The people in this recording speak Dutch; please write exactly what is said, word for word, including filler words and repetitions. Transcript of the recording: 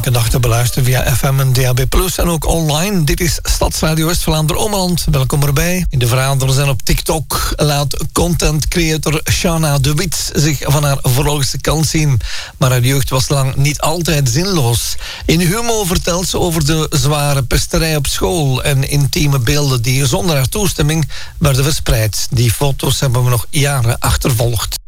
elke dag te beluisteren via F M en D A B plus, en ook online. Dit is Stadsradio West-Vlaanderen-Ommeland. Welkom erbij. In de Vlaanderen zijn op TikTok laat content creator Shana de Wit zich van haar vrolijkste kant zien. Maar haar jeugd was lang niet altijd zinloos. In Humo vertelt ze over de zware pesterij op school en intieme beelden die zonder haar toestemming werden verspreid. Die foto's hebben we nog jaren achtervolgd.